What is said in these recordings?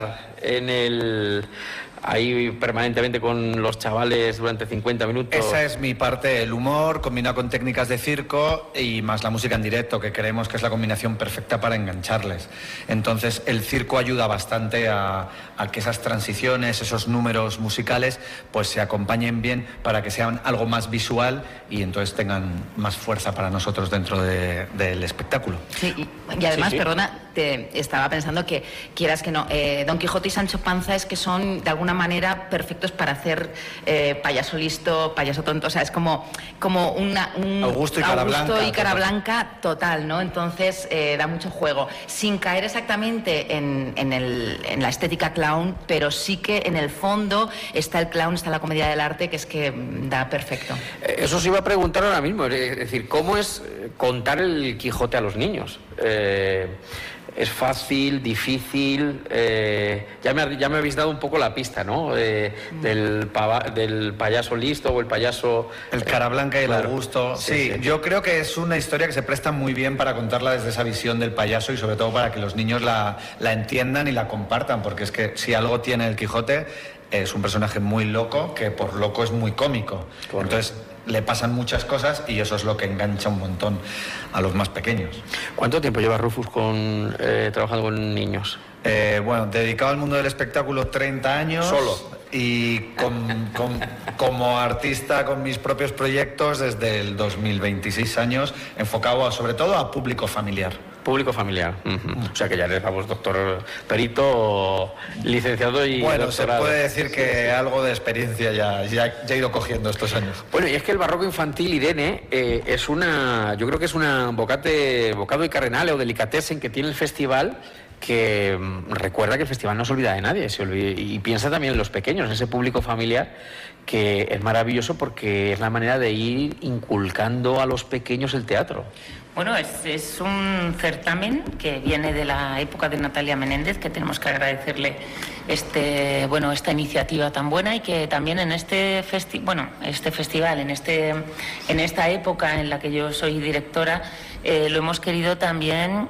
ahí permanentemente con los chavales durante 50 minutos. Esa es mi parte, el humor combinado con técnicas de circo y más la música en directo, que creemos que es la combinación perfecta para engancharles. Entonces el circo ayuda bastante a que esas transiciones, esos números musicales, pues se acompañen bien para que sean algo más visual y entonces tengan más fuerza para nosotros dentro del espectáculo. Sí, y además, perdona, te estaba pensando que, quieras que no, Don Quijote y Sancho Panza es que son de alguna manera perfectos para hacer payaso listo, payaso tonto, o sea, es como un Augusto y Cara Blanca total, ¿no? Entonces da mucho juego, sin caer exactamente en la estética clown, pero sí que en el fondo está el clown, está la comedia del arte, que es que da perfecto. Eso os iba a preguntar ahora mismo, es decir, ¿cómo es contar el Quijote a los niños? ¿Es fácil, difícil? Ya me habéis dado un poco la pista, ¿no? Del payaso listo o el payaso... El Cara Blanca y el Augusto. Sí, yo creo que es una historia que se presta muy bien para contarla desde esa visión del payaso y sobre todo para que los niños la entiendan y la compartan, porque es que si algo tiene el Quijote, es un personaje muy loco, que por loco es muy cómico. Correcto. Entonces le pasan muchas cosas y eso es lo que engancha un montón a los más pequeños. ¿Cuánto tiempo lleva Rufus trabajando con niños? Bueno, dedicado al mundo del espectáculo 30 años. ¿Solo? Y como artista con mis propios proyectos desde el 2026 años, enfocado sobre todo a público familiar. Público familiar. O sea que ya eres, vamos, doctor perito, licenciado y bueno, doctorado. Se puede decir que algo de experiencia ya he ido cogiendo estos años. Bueno, y es que el barroco infantil, Irene, yo creo que es una bocado y carrenale o delicatessen que tiene el festival, que recuerda que el festival no se olvida de nadie, y piensa también en los pequeños, en ese público familiar, que es maravilloso porque es la manera de ir inculcando a los pequeños el teatro. Bueno, es un certamen que viene de la época de Natalia Menéndez, que tenemos que agradecerle esta iniciativa tan buena, y que también en este festival, en esta época en la que yo soy directora, lo hemos querido también,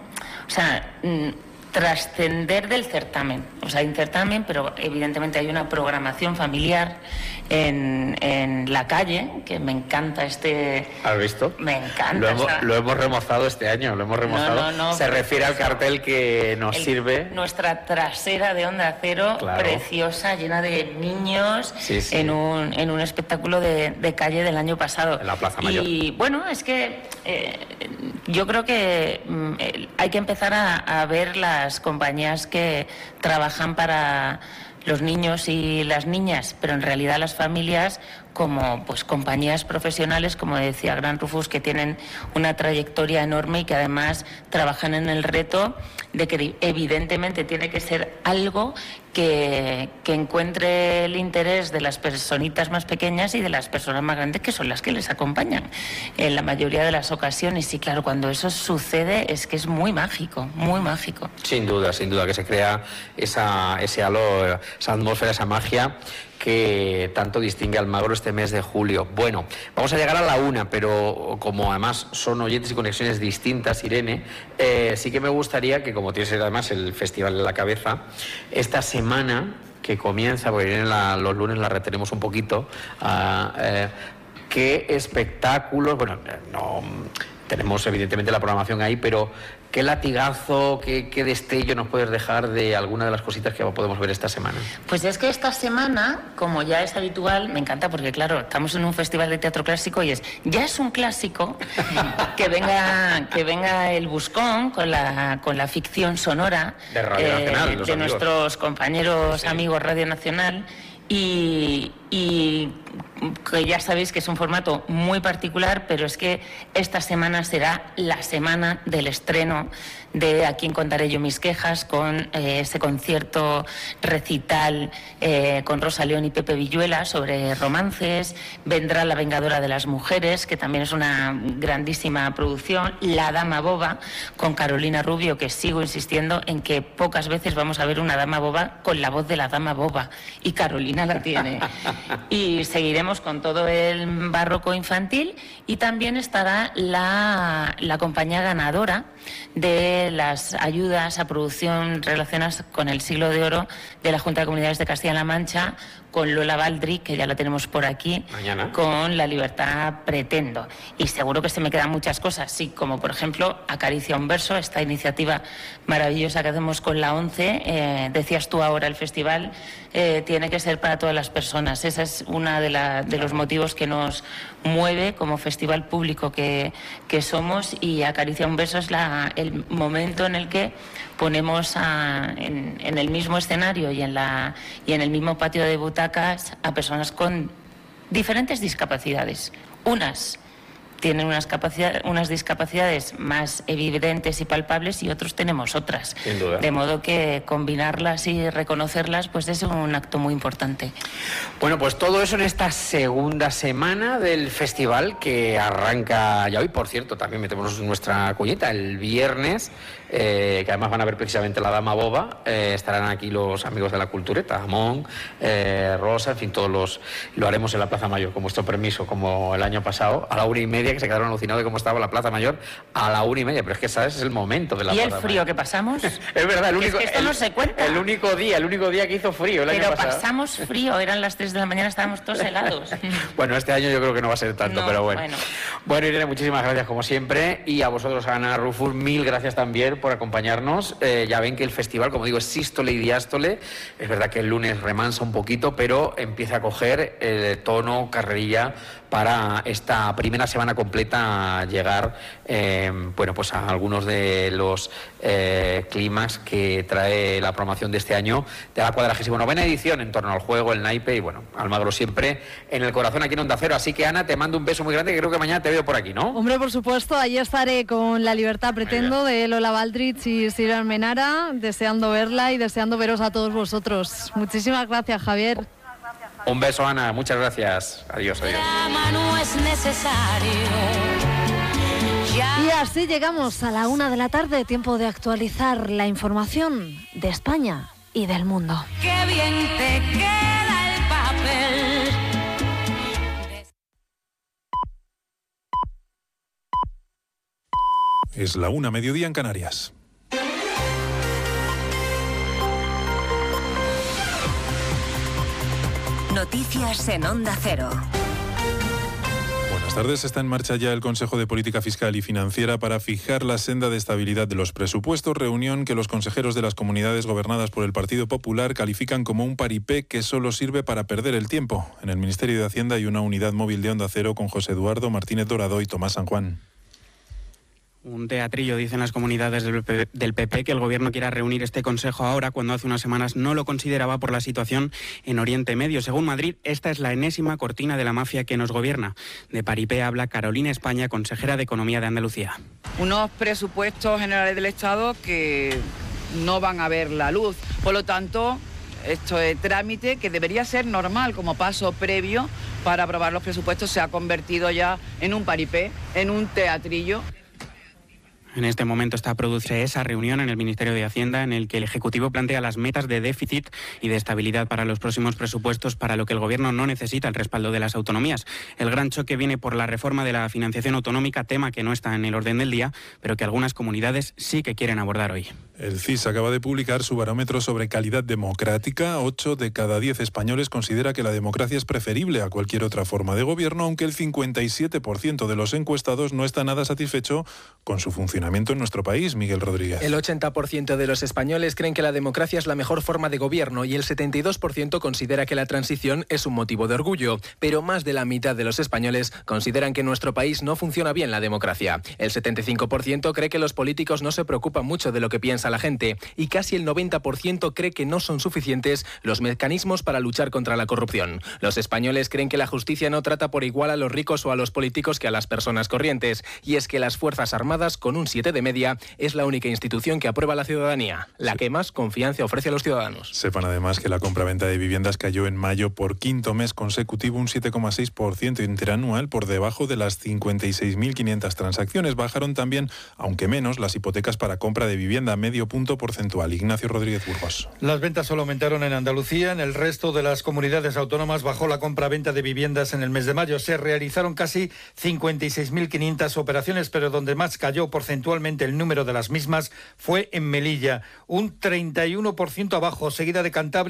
trascender del certamen. O sea, hay un certamen, pero evidentemente hay una programación familiar en la calle, que me encanta ¿Has visto? Me encanta. Lo hemos remozado este año, No, se refiere al cartel que nos sirve. Nuestra trasera de Onda Cero, claro, preciosa, llena de niños, sí. En un espectáculo de calle del año pasado. En la Plaza Mayor. Y bueno, es que yo creo que hay que empezar a ver las compañías que trabajan para los niños y las niñas, pero en realidad las familias como compañías profesionales, como decía Gran Rufus, que tienen una trayectoria enorme y que además trabajan en el reto de que evidentemente tiene que ser algo que encuentre el interés de las personitas más pequeñas y de las personas más grandes, que son las que les acompañan en la mayoría de las ocasiones. Y claro, cuando eso sucede es que es muy mágico, muy mágico. Sin duda, que se crea ese halo, esa atmósfera, esa magia que tanto distingue a Almagro este mes de julio. Bueno, vamos a llegar a la 1, pero como además son oyentes y conexiones distintas, Irene, sí que me gustaría que, como tienes además el festival en la cabeza, esta semana que comienza, porque Irene los lunes la retenemos un poquito, ¿qué espectáculos? Bueno, no tenemos evidentemente la programación ahí, pero ¿qué latigazo, qué destello nos puedes dejar de alguna de las cositas que podemos ver esta semana? Pues es que esta semana, como ya es habitual, me encanta porque, claro, estamos en un festival de teatro clásico y ya es un clásico que venga el Buscón con la ficción sonora de Radio Nacional, de nuestros compañeros, amigos Radio Nacional, y que ya sabéis que es un formato muy particular, pero es que esta semana será la semana del estreno de A quién contaré yo mis quejas, con ese concierto recital con Rosa León y Pepe Villuela sobre romances. Vendrá La vengadora de las mujeres, que también es una grandísima producción. La dama boba, con Carolina Rubio, que sigo insistiendo en que pocas veces vamos a ver una dama boba con la voz de la dama boba, y Carolina Cristina la tiene. Y seguiremos con todo el barroco infantil y también estará la compañía ganadora de las ayudas a producción relacionadas con el Siglo de Oro de la Junta de Comunidades de Castilla-La Mancha, con Lola Baldry, que ya la tenemos por aquí, mañana, con La Libertad Pretendo. Y seguro que se me quedan muchas cosas, sí, como por ejemplo Acaricia un verso, esta iniciativa maravillosa que hacemos con la ONCE. Decías tú ahora, el festival tiene que ser para todas las personas. Ese es uno de los motivos que nos mueve como festival público que somos, y Acaricia un verso es el momento en el que ponemos en el mismo escenario y en el mismo patio de butacas a personas con diferentes discapacidades. Unas tienen unas discapacidades más evidentes y palpables y otros tenemos otras. Sin duda. De modo que combinarlas y reconocerlas pues es un acto muy importante. Bueno, pues todo eso en esta segunda semana del festival que arranca ya hoy. Por cierto, también metemos nuestra cuñita el viernes, que además van a ver precisamente La Dama Boba. Estarán aquí los amigos de la Cultureta, Amón, Rosa, en fin, lo haremos en la Plaza Mayor, con vuestro permiso, como el año pasado, a la 1:30, que se quedaron alucinados de cómo estaba la Plaza Mayor a la 1:30, pero es que sabes, es el momento de la Plaza Mayor. ¿Y el frío que pasamos? Es verdad, es que esto no se cuenta. El único día que hizo frío el año pasado. Pero pasamos frío, eran las 3 de la mañana, estábamos todos helados. Bueno, este año yo creo que no va a ser tanto, no, pero bueno. Bueno, Irene, muchísimas gracias como siempre, y a vosotros, Ana, Rufus, mil gracias también por acompañarnos. Ya ven que el festival, como digo, es sístole y diástole. Es verdad que el lunes remansa un poquito, pero empieza a coger el tono carrerilla para esta primera semana completa llegar pues a algunos de los climas que trae la programación de este año de la 49ª edición en torno al juego, el naipe y bueno, Almagro siempre en el corazón aquí en Onda Cero. Así que Ana, te mando un beso muy grande, que creo que mañana te veo por aquí, ¿no? Hombre, por supuesto, allí estaré con La Libertad Pretendo de Lola Baldry y Silvia Almenara, deseando verla y deseando veros a todos vosotros. Muchísimas gracias, Javier. Un beso, Ana, muchas gracias. Adiós, adiós. No es necesario. Y así llegamos a la 1 de la tarde, tiempo de actualizar la información de España y del mundo. Qué bien te queda el papel. Es la 1, mediodía en Canarias. Noticias en Onda Cero. Buenas tardes. Está en marcha ya el Consejo de Política Fiscal y Financiera para fijar la senda de estabilidad de los presupuestos, reunión que los consejeros de las comunidades gobernadas por el Partido Popular califican como un paripé que solo sirve para perder el tiempo. En el Ministerio de Hacienda hay una unidad móvil de Onda Cero con José Eduardo Martínez Dorado y Tomás San Juan. Un teatrillo, dicen las comunidades del PP, que el gobierno quiera reunir este consejo ahora, cuando hace unas semanas no lo consideraba por la situación en Oriente Medio. Según Madrid, esta es la enésima cortina de la mafia que nos gobierna. De paripé habla Carolina España, consejera de Economía de Andalucía. Unos presupuestos generales del Estado que no van a ver la luz. Por lo tanto, esto es trámite que debería ser normal como paso previo para aprobar los presupuestos. Se ha convertido ya en un paripé, en un teatrillo. En este momento está produciéndose esa reunión en el Ministerio de Hacienda en el que el Ejecutivo plantea las metas de déficit y de estabilidad para los próximos presupuestos, para lo que el Gobierno no necesita el respaldo de las autonomías. El gran choque viene por la reforma de la financiación autonómica, tema que no está en el orden del día, pero que algunas comunidades sí que quieren abordar hoy. El CIS acaba de publicar su barómetro sobre calidad democrática. 8 de cada 10 españoles considera que la democracia es preferible a cualquier otra forma de gobierno, aunque el 57% de los encuestados no está nada satisfecho con su funcionamiento en nuestro país. Miguel Rodríguez. El 80% de los españoles creen que la democracia es la mejor forma de gobierno y el 72% considera que la transición es un motivo de orgullo. Pero más de la mitad de los españoles consideran que en nuestro país no funciona bien la democracia. El 75% cree que los políticos no se preocupan mucho de lo que piensa la gente y casi el 90% cree que no son suficientes los mecanismos para luchar contra la corrupción. Los españoles creen que la justicia no trata por igual a los ricos o a los políticos que a las personas corrientes, y es que las Fuerzas Armadas, con un 7 de media, es la única institución que aprueba a la ciudadanía, la que más confianza ofrece a los ciudadanos. Sepan además que la compraventa de viviendas cayó en mayo por quinto mes consecutivo un 7,6% interanual, por debajo de las 56.500 transacciones. Bajaron también, aunque menos, las hipotecas para compra de vivienda, medio punto porcentual. Ignacio Rodríguez Burgos. Las ventas solo aumentaron en Andalucía. En el resto de las comunidades autónomas bajó la compra-venta de viviendas en el mes de mayo. Se realizaron casi 56.500 operaciones, pero donde más cayó porcentualmente el número de las mismas fue en Melilla, un 31% abajo, seguida de Cantabria.